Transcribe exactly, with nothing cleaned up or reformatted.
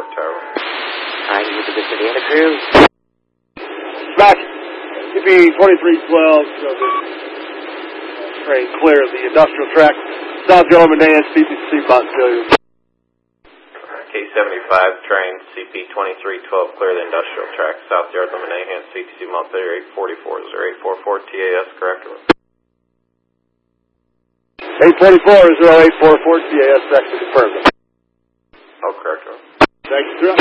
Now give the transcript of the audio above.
Fort Tower. Trying to get to the Indiana crew. Back, C P twenty-three twelve, so the train clear of the industrial track. South Yorba Nahan, C P C Montpelier. K seventy-five, train C P twenty-three twelve, clear the industrial track. South Yorba Nahan, C T C Montpelier, eight forty-four, is there eight forty-four T A S, correct? eight forty-four, zero eight four four T A S, actually confirmed. Oh, correct. Thank you, sir.